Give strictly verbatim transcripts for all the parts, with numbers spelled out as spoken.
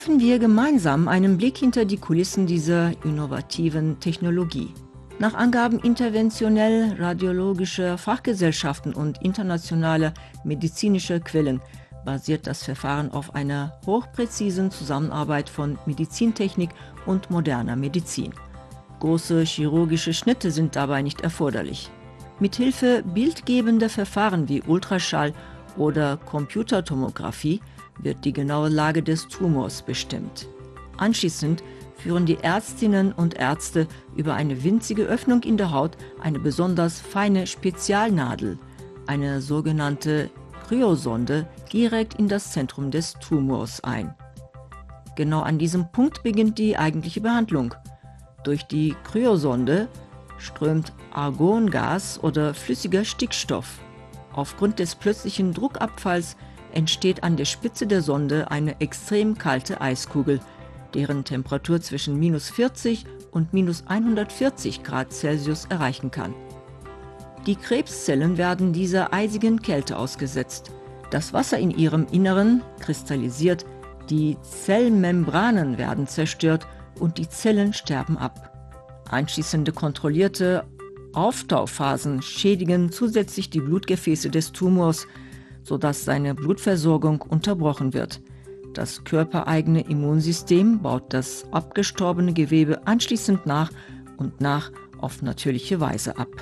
Werfen wir gemeinsam einen Blick hinter die Kulissen dieser innovativen Technologie. Nach Angaben interventionell radiologischer Fachgesellschaften und internationaler medizinischer Quellen basiert das Verfahren auf einer hochpräzisen Zusammenarbeit von Medizintechnik und moderner Medizin. Große chirurgische Schnitte sind dabei nicht erforderlich. Mithilfe bildgebender Verfahren wie Ultraschall oder Computertomographie wird die genaue Lage des Tumors bestimmt. Anschließend führen die Ärztinnen und Ärzte über eine winzige Öffnung in der Haut eine besonders feine Spezialnadel, eine sogenannte Kryosonde, direkt in das Zentrum des Tumors ein. Genau an diesem Punkt beginnt die eigentliche Behandlung. Durch die Kryosonde strömt Argongas oder flüssiger Stickstoff. Aufgrund des plötzlichen Druckabfalls entsteht an der Spitze der Sonde eine extrem kalte Eiskugel, deren Temperatur zwischen minus vierzig und minus hundertvierzig Grad Celsius erreichen kann. Die Krebszellen werden dieser eisigen Kälte ausgesetzt. Das Wasser in ihrem Inneren kristallisiert, die Zellmembranen werden zerstört und die Zellen sterben ab. Anschließende kontrollierte Auftauphasen schädigen zusätzlich die Blutgefäße des Tumors, sodass seine Blutversorgung unterbrochen wird. Das körpereigene Immunsystem baut das abgestorbene Gewebe anschließend nach und nach auf natürliche Weise ab.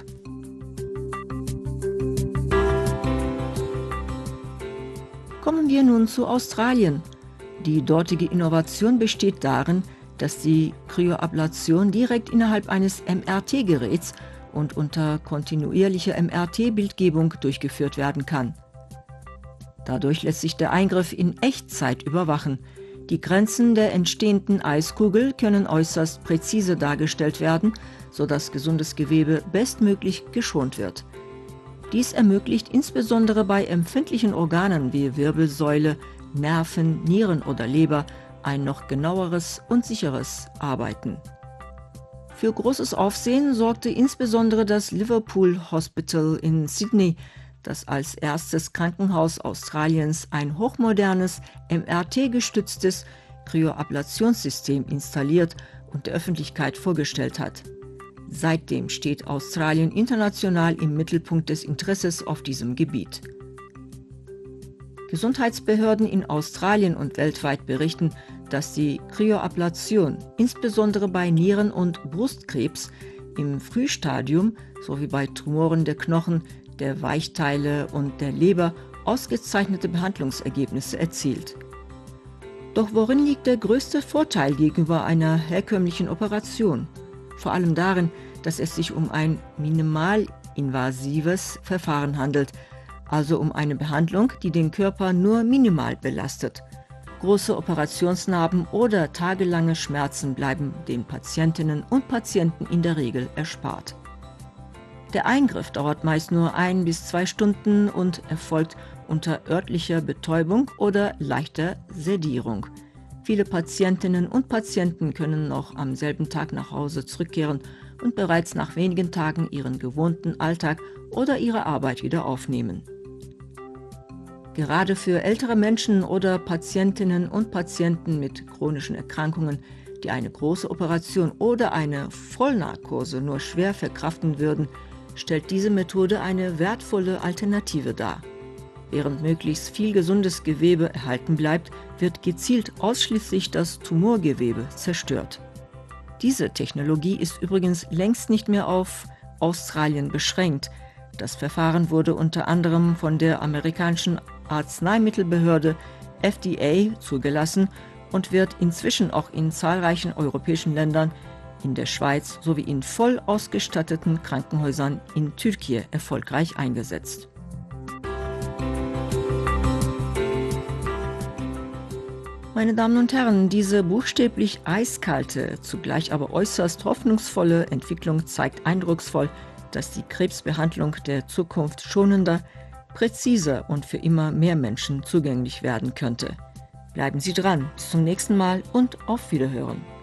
Kommen wir nun zu Australien. Die dortige Innovation besteht darin, dass die Kryoablation direkt innerhalb eines M R T-Geräts und unter kontinuierlicher M R T-Bildgebung durchgeführt werden kann. Dadurch lässt sich der Eingriff in Echtzeit überwachen. Die Grenzen der entstehenden Eiskugel können äußerst präzise dargestellt werden, sodass gesundes Gewebe bestmöglich geschont wird. Dies ermöglicht insbesondere bei empfindlichen Organen wie Wirbelsäule, Nerven, Nieren oder Leber ein noch genaueres und sicheres Arbeiten. Für großes Aufsehen sorgte insbesondere das Liverpool Hospital in Sydney, das als erstes Krankenhaus Australiens ein hochmodernes M R T-gestütztes Kryoablationssystem installiert und der Öffentlichkeit vorgestellt hat. Seitdem steht Australien international im Mittelpunkt des Interesses auf diesem Gebiet. Gesundheitsbehörden in Australien und weltweit berichten, dass die Kryoablation insbesondere bei Nieren- und Brustkrebs im Frühstadium sowie bei Tumoren der Knochen, der Weichteile und der Leber ausgezeichnete Behandlungsergebnisse erzielt. Doch worin liegt der größte Vorteil gegenüber einer herkömmlichen Operation? Vor allem darin, dass es sich um ein minimalinvasives Verfahren handelt, also um eine Behandlung, die den Körper nur minimal belastet. Große Operationsnarben oder tagelange Schmerzen bleiben den Patientinnen und Patienten in der Regel erspart. Der Eingriff dauert meist nur ein bis zwei Stunden und erfolgt unter örtlicher Betäubung oder leichter Sedierung. Viele Patientinnen und Patienten können noch am selben Tag nach Hause zurückkehren und bereits nach wenigen Tagen ihren gewohnten Alltag oder ihre Arbeit wieder aufnehmen. Gerade für ältere Menschen oder Patientinnen und Patienten mit chronischen Erkrankungen, die eine große Operation oder eine Vollnarkose nur schwer verkraften würden, stellt diese Methode eine wertvolle Alternative dar. Während möglichst viel gesundes Gewebe erhalten bleibt, wird gezielt ausschließlich das Tumorgewebe zerstört. Diese Technologie ist übrigens längst nicht mehr auf Australien beschränkt. Das Verfahren wurde unter anderem von der amerikanischen Arzneimittelbehörde F D A zugelassen und wird inzwischen auch in zahlreichen europäischen Ländern, in der Schweiz sowie in voll ausgestatteten Krankenhäusern in Türkei erfolgreich eingesetzt. Meine Damen und Herren, diese buchstäblich eiskalte, zugleich aber äußerst hoffnungsvolle Entwicklung zeigt eindrucksvoll, dass die Krebsbehandlung der Zukunft schonender, präziser und für immer mehr Menschen zugänglich werden könnte. Bleiben Sie dran, bis zum nächsten Mal und auf Wiederhören.